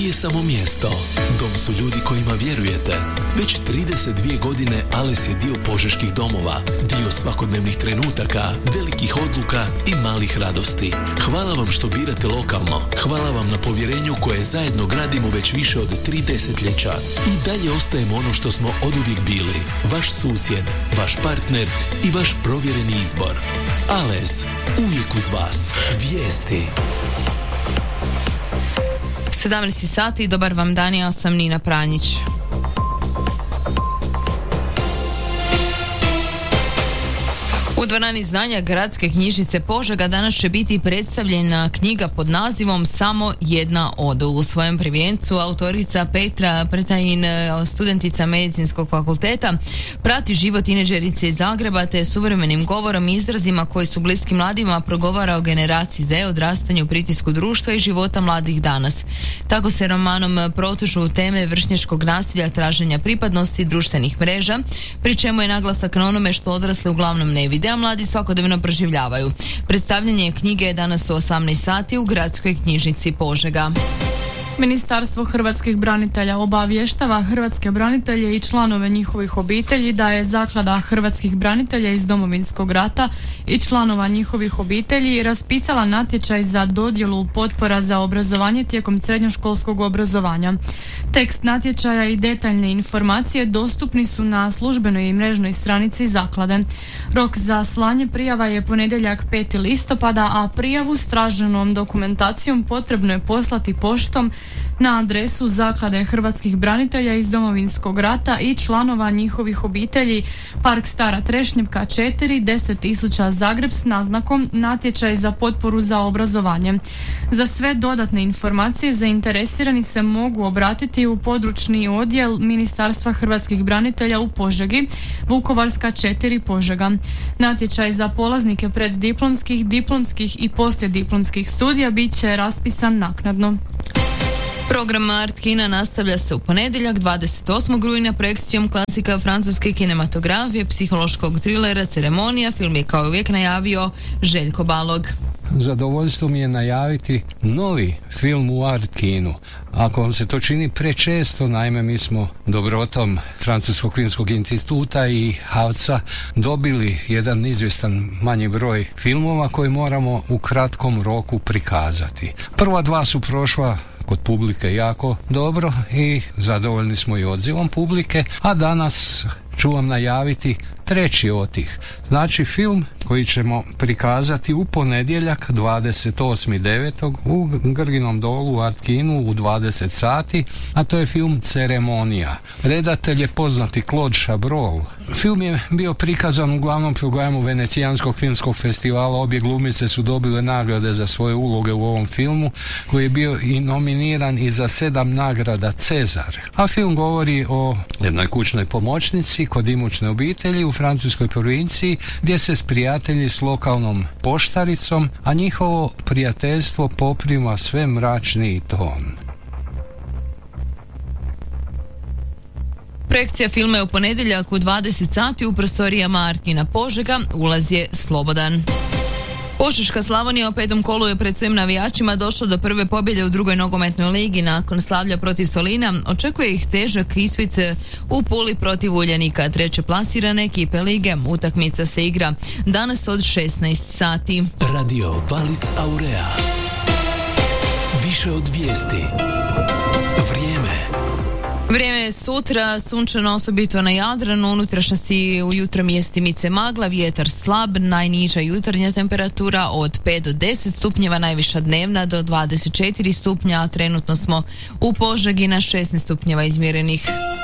nije samo mjesto. Dom su ljudi kojima vjerujete. Već 32 godine Ales je dio požeških domova, dio svakodnevnih trenutaka, velikih odluka i malih radosti. Hvala vam što birate lokalno. Hvala vam na povjerenju koje zajedno gradimo već više od 3 desetljeća. I dalje ostajemo ono što smo oduvijek bili. Vaš susjed, vaš partner i vaš provjereni izbor. Ales, uvijek uz vas. Vijesti. 17 sati, dobar vam dan, ja sam Nina Pranjić. U dvorani znanja Gradske knjižnice Požega danas će biti predstavljena knjiga pod nazivom Samo jedna od. U svojem prvencu autorica Petra Pretajin, studentica Medicinskog fakulteta, prati život tineđerice iz Zagreba te suvremenim govorom i izrazima koji su bliski mladima progovara o generaciji Z, odrastanju, pritisku društva i života mladih danas. Tako se romanom protežu teme vršnjačkog nasilja, traženja pripadnosti, društvenih mreža, pri čemu je naglasak na onome što odrasli uglavnom ne vide, a mladi svakodnevno proživljavaju. Predstavljanje knjige je danas u 18 sati u Gradskoj knjižnici Požega. Ministarstvo hrvatskih branitelja obavještava hrvatske branitelje i članove njihovih obitelji da je Zaklada hrvatskih branitelja iz Domovinskog rata i članova njihovih obitelji raspisala natječaj za dodjelu potpora za obrazovanje tijekom srednjoškolskog obrazovanja. Tekst natječaja i detaljne informacije dostupni su na službenoj i mrežnoj stranici Zaklade. Rok za slanje prijava je ponedjeljak 5. listopada, a prijavu s traženom dokumentacijom potrebno je poslati poštom na adresu Zaklade hrvatskih branitelja iz Domovinskog rata i članova njihovih obitelji, Park Stara Trešnjevka 4, 10.000 Zagreb s naznakom natječaj za potporu za obrazovanje. Za sve dodatne informacije zainteresirani se mogu obratiti u područni odjel Ministarstva hrvatskih branitelja u Požegi, Vukovarska 4 Požega. Natječaj za polaznike preddiplomskih, diplomskih i poslijediplomskih studija bit će raspisan naknadno. Program Art Kina nastavlja se u ponedjeljak 28. rujna projekcijom klasika francuske kinematografije, psihološkog trilera Ceremonija. Film je kao uvijek najavio Željko Balog. Zadovoljstvo mi je najaviti novi film u Art Kinu. Ako vam se to čini prečesto, naime mi smo dobrotom Francuskog filmskog instituta i HAVC-a dobili jedan izvjestan manji broj filmova koji moramo u kratkom roku prikazati. Prva dva su prošla kod publike jako dobro i zadovoljni smo i odzivom publike, a danas ću vam najaviti treći od tih. Znači film koji ćemo prikazati u ponedjeljak 28.9. u Grginom dolu u Art Kinu u 20 sati, a to je film Ceremonija. Redatelj je poznati Claude Chabrol. Film je bio prikazan u glavnom programu Venecijanskog filmskog festivala. Obje glumice su dobile nagrade za svoje uloge u ovom filmu, koji je bio i nominiran i za 7 nagrada Cezar. A film govori o jednoj kućnoj pomoćnici kod imućne obitelji u francuskoj provinciji gdje se sprijatelji s lokalnom poštaricom, a njihovo prijateljstvo poprima sve mračniji ton. Projekcija filma je u ponedjeljak u 20 sati u prostorijama Art Kina Požega. Ulaz je slobodan. Požeška Slavonija u 5. kolu je pred svojim navijačima došla do prve pobjede u drugoj nogometnoj ligi nakon slavlja protiv Solina. Očekuje ih težak ispit u Puli protiv Uljanika, treće plasirane ekipe lige. Utakmica se igra danas od 16 sati. Radio Valis Aurea. Više od vijesti. Vrijeme je sutra, sunčano osobito na Jadranu, unutrašnjosti ujutro mjestimice magla, vjetar slab, najniža jutarnja temperatura od 5 do 10 stupnjeva, najviša dnevna do 24 stupnja, a trenutno smo u Požegi na 16 stupnjeva izmjerenih.